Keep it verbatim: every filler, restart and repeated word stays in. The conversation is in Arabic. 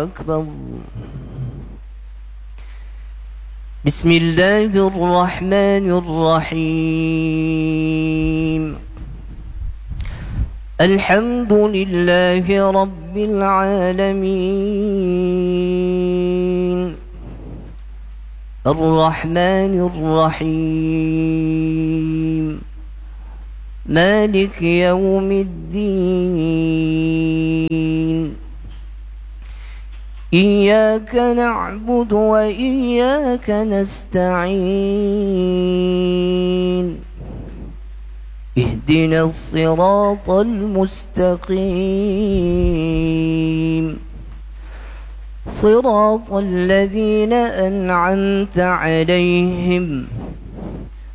أكبر. بسم الله الرحمن الرحيم. الحمد لله رب العالمين الرحمن الرحيم مالك يوم الدين. إياك نعبد وإياك نستعين. اهدنا الصراط المستقيم صراط الذين أنعمت عليهم